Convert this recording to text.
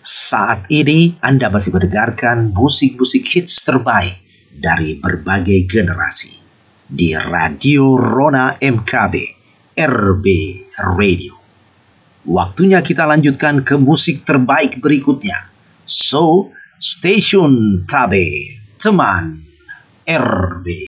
Saat ini Anda masih mendengarkan musik-musik hits terbaik dari berbagai generasi di Radio Rona MKB RB Radio. Waktunya kita lanjutkan ke musik terbaik berikutnya. So, Stasiun Tabe, teman RB.